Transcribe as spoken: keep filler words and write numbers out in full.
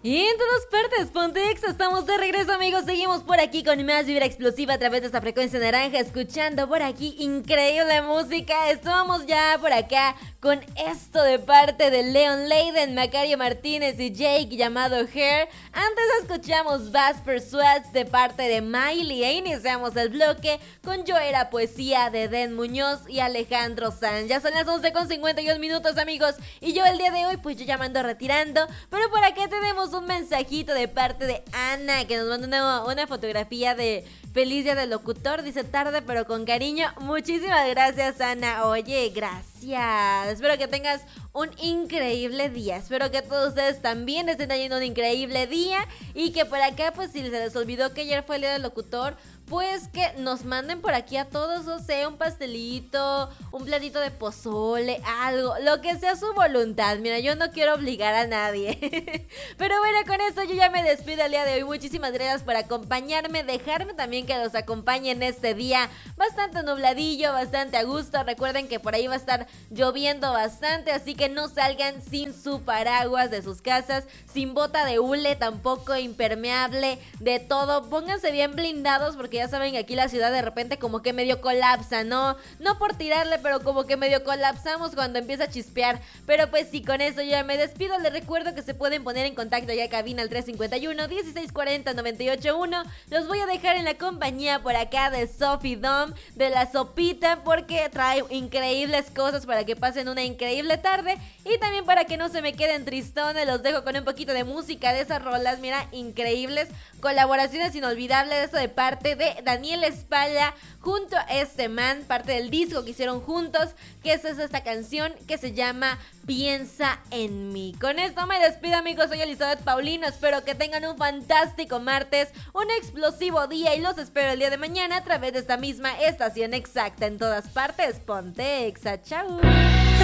Y en todas partes, Pontex, estamos de regreso, amigos. Seguimos por aquí con más vibra explosiva a través de esta frecuencia naranja, escuchando por aquí increíble música. Estábamos ya por acá con esto de parte de Leon Leiden, Macario Martínez y Jake, llamado Hair. Antes escuchamos Bass Persuades de parte de Miley e iniciamos el bloque con Yo Era Poesía de Den Muñoz y Alejandro Sanz. Ya son las once con cincuenta y un minutos, amigos, y yo el día de hoy pues yo ya me ando retirando, pero por acá tenemos un mensajito de parte de Ana, que nos manda una, una fotografía de feliz día del locutor. Dice: tarde pero con cariño. Muchísimas gracias, Ana. Oye, gracias. Espero que tengas un increíble día. Espero que todos ustedes también estén teniendo un increíble día. Y que por acá, pues si se les olvidó que ayer fue el día del locutor, pues que nos manden por aquí a todos, o sea, un pastelito, un platito de pozole, algo, lo que sea su voluntad. Mira, yo no quiero obligar a nadie. Pero bueno, con esto yo ya me despido el día de hoy. Muchísimas gracias por acompañarme, dejarme también que los acompañe en este día bastante nubladillo, bastante a gusto. Recuerden que por ahí va a estar lloviendo bastante, así que no salgan sin su paraguas de sus casas, sin bota de hule, tampoco impermeable, de todo. Pónganse bien blindados porque ya saben que aquí la ciudad de repente como que medio colapsa, ¿no? No por tirarle, pero como que medio colapsamos cuando empieza a chispear. Pero pues sí, con eso yo ya me despido. Les recuerdo que se pueden poner en contacto ya cabina al tres cinco uno, dieciséis cuarenta, noventa y ocho uno. Los voy a dejar en la compañía por acá de Sophie Dom, de la sopita, porque trae increíbles cosas para que pasen una increíble tarde. Y también para que no se me queden tristones, los dejo con un poquito de música de esas rolas, mira, increíbles. Colaboraciones inolvidables, eso de parte de Daniel Espalla junto a este man, parte del disco que hicieron juntos, que es esta canción que se llama Piensa en mí. Con esto me despido, amigos. Soy Elizabeth Paulino. Espero que tengan un fantástico martes, un explosivo día, y los espero el día de mañana a través de esta misma estación exacta. En todas partes, Ponte Exa. Chau.